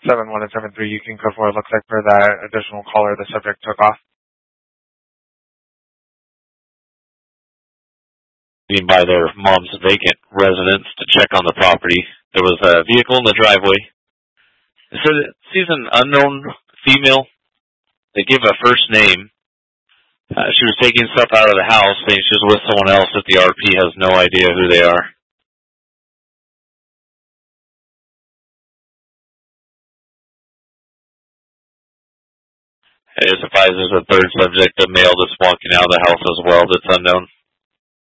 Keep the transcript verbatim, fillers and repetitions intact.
seven one and seven three, you can go for it. Looks like for that additional caller, the subject took off. By their mom's vacant residence to check on the property. There was a vehicle in the driveway. It said it sees an unknown female. They give a first name. Uh, she was taking stuff out of the house, saying she was with someone else that the R P has no idea who they are. It advises a third subject, a male that's walking out of the house as well, that's unknown.